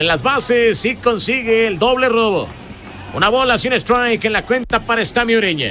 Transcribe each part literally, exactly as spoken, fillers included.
en las bases y consigue el doble robo. Una bola sin strike en la cuenta para Stami Ureña.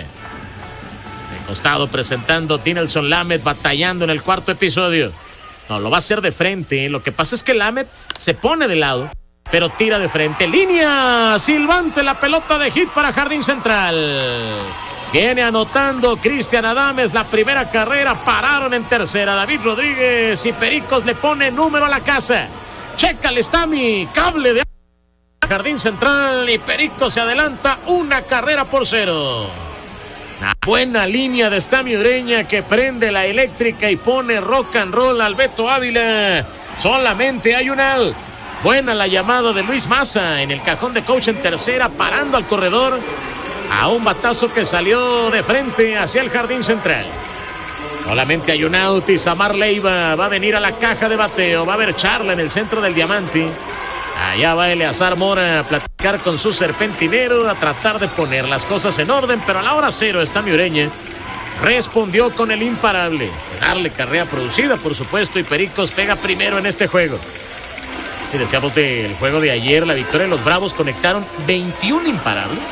De costado presentando Dinelson Lamet batallando en el cuarto episodio. No, lo va a hacer de frente. Lo que pasa es que Lamet se pone de lado, pero tira de frente. Línea silbante, la pelota de hit para Jardín Central. Viene anotando Cristian Adames la primera carrera. Pararon en tercera David Rodríguez y Pericos le pone número a la casa. Checa el Stami, cable de Jardín Central y Pericos se adelanta una carrera por cero. Una buena línea de Stami Ureña que prende la eléctrica y pone rock and roll al Beto Ávila. Solamente hay un out. Buena la llamada de Luis Maza en el cajón de coach en tercera, parando al corredor a un batazo que salió de frente hacia el Jardín Central. Solamente hay un out y Samar Leiva va a venir a la caja de bateo. Va a haber charla en el centro del diamante. Allá va Eleazar Mora a platicar con su serpentinero, a tratar de poner las cosas en orden, pero a la hora cero Stami Ureña respondió con el imparable. Darle carrera producida, por supuesto, y Pericos pega primero en este juego. Si decíamos del juego de ayer, la victoria de los Bravos, conectaron veintiún imparables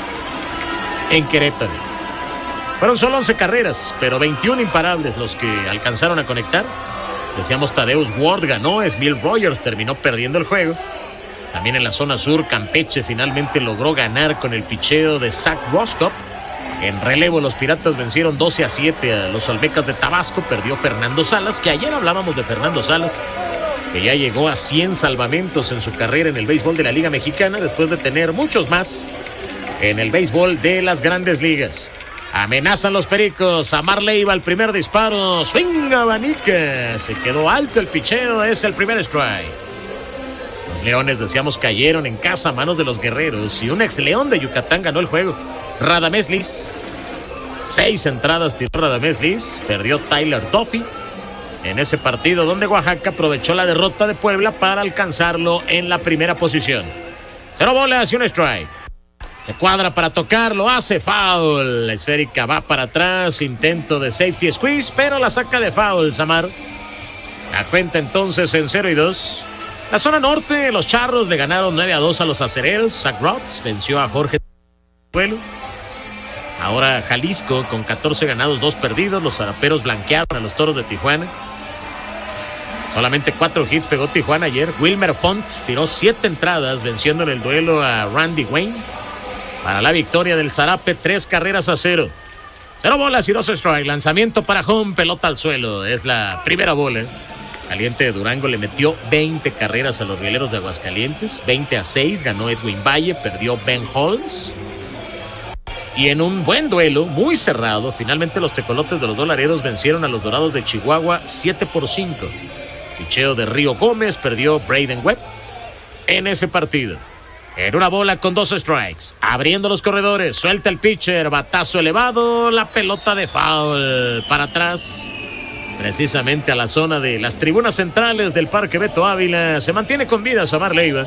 en Querétaro. Fueron solo once carreras, pero veintiún imparables los que alcanzaron a conectar. Decíamos Tadeusz Ward ganó, Smil Rogers terminó perdiendo el juego. También en la zona sur, Campeche finalmente logró ganar con el picheo de Zach Roscoe. En relevo, los Piratas vencieron doce a siete a los Olmecas de Tabasco. Perdió Fernando Salas, que ayer hablábamos de Fernando Salas, que ya llegó a cien salvamentos en su carrera en el béisbol de la Liga Mexicana, después de tener muchos más en el béisbol de las Grandes Ligas. Amenazan los Pericos. Samar Leiva al primer disparo. Swing abanica. Se quedó alto el picheo. Es el primer strike. Los Leones, decíamos, cayeron en casa a manos de los Guerreros y un ex León de Yucatán ganó el juego. Radamés Liz. Seis entradas tiró Radamés Liz. Perdió Tyler Duffy en ese partido donde Oaxaca aprovechó la derrota de Puebla para alcanzarlo en la primera posición. Cero bolas y un strike. Se cuadra para tocar, lo hace, foul. La esférica va para atrás, intento de safety squeeze, pero la saca de foul, Samar. La cuenta entonces en cero y dos. La zona norte, los Charros le ganaron nueve a dos a los Acereros. Zach Rods venció a Jorge Pueblo. Ahora Jalisco con catorce ganados, dos perdidos. Los Zaraperos blanquearon a los Toros de Tijuana. Solamente cuatro hits pegó Tijuana ayer. Wilmer Font tiró siete entradas, venciendo en el duelo a Randy Wayne. Para la victoria del Zarape, tres carreras a cero. Cero bolas y dos strikes. Lanzamiento para home, pelota al suelo. Es la primera bola. Caliente de Durango le metió veinte carreras a los Rieleros de Aguascalientes. veinte a seis ganó Edwin Valle, perdió Ben Holmes. Y en un buen duelo, muy cerrado, finalmente los Tecolotes de los Dolaredos vencieron a los Dorados de Chihuahua siete por cinco. Picheo de Río Gómez, perdió Braden Webb en ese partido. En una bola con dos strikes, abriendo los corredores, suelta el pitcher, batazo elevado, la pelota de foul para atrás, precisamente a la zona de las tribunas centrales del Parque Beto Ávila. Se mantiene con vida Samar Leiva.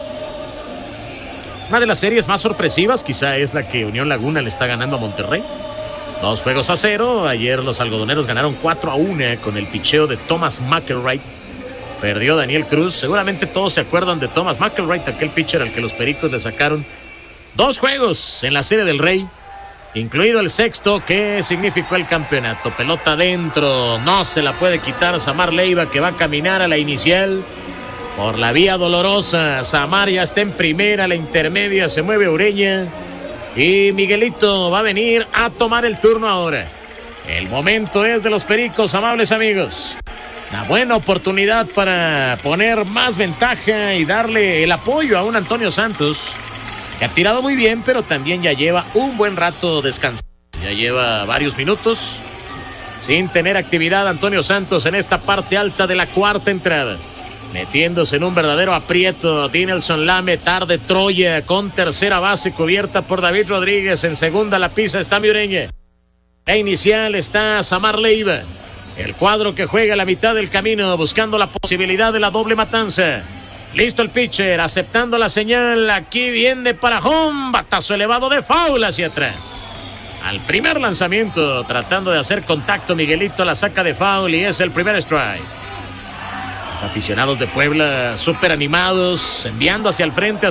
Una de las series más sorpresivas quizá es la que Unión Laguna le está ganando a Monterrey. Dos juegos a cero. Ayer los algodoneros ganaron cuatro a uno con el picheo de Thomas McElwright. Perdió Daniel Cruz. Seguramente todos se acuerdan de Thomas McElwright, aquel pitcher al que los Pericos le sacaron dos juegos en la Serie del Rey, incluido el sexto que significó el campeonato. Pelota adentro, no se la puede quitar Samar Leiva, que va a caminar a la inicial por la vía dolorosa. Samar ya está en primera, la intermedia se mueve Ureña y Miguelito va a venir a tomar el turno ahora. El momento es de los Pericos, amables amigos. Una buena oportunidad para poner más ventaja y darle el apoyo a un Antonio Santos, que ha tirado muy bien, pero también ya lleva un buen rato descansando. Ya lleva varios minutos sin tener actividad Antonio Santos en esta parte alta de la cuarta entrada. Metiéndose en un verdadero aprieto, Dinelson Lamet, tarde Troya, con tercera base cubierta por David Rodríguez. En segunda la pisa Stami Ureña. La inicial está Samar Leiva. El cuadro que juega a la mitad del camino, buscando la posibilidad de la doble matanza. Listo el pitcher, aceptando la señal. Aquí viene para home. Batazo elevado de foul hacia atrás. Al primer lanzamiento, tratando de hacer contacto, Miguelito la saca de foul y es el primer strike. Los aficionados de Puebla súper animados, enviando hacia el frente a